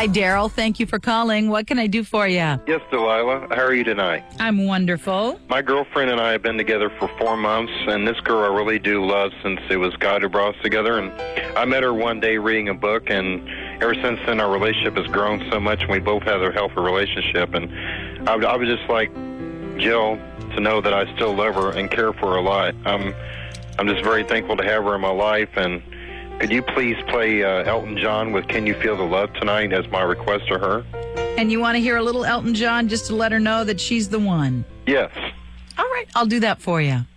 Hi, Daryl. Thank you for calling. What can I do for you? Yes, Delilah. How are you tonight? I'm wonderful. My girlfriend and I have been together for 4 months, and this girl I really do love since it was God who brought us together. And I met her one day reading a book, and ever since then our relationship has grown so much, and we both have a healthy relationship. And I would just like Jill to know that I still love her and care for her a lot. I'm just very thankful to have her in my life, and could you please play Elton John with Can You Feel the Love Tonight as my request to her? And you want to hear a little Elton John just to let her know that she's the one? Yes. All right, I'll do that for you.